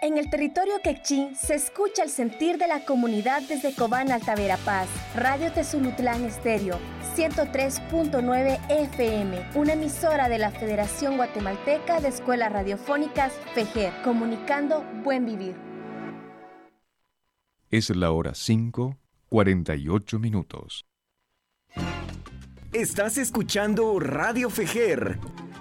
En el territorio quechí se escucha el sentir de la comunidad desde Cobán Alta Verapaz. Radio Tezulutlán Estéreo, 103.9 FM, una emisora de la Federación Guatemalteca de Escuelas Radiofónicas, FEGER, comunicando buen vivir. Es la hora 5:48. Estás escuchando Radio FEGER,